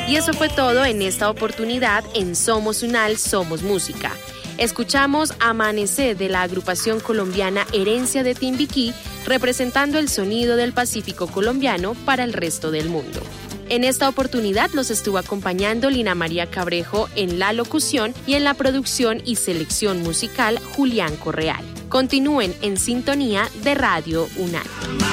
Y eso fue todo en esta oportunidad en Somos Unal, Somos Música. Escuchamos Amanecer de la agrupación colombiana Herencia de Timbiquí, representando el sonido del Pacífico colombiano para el resto del mundo. En esta oportunidad los estuvo acompañando Lina María Cabrejo en la locución y en la producción y selección musical Julián Correal. Continúen en sintonía de Radio UNAL.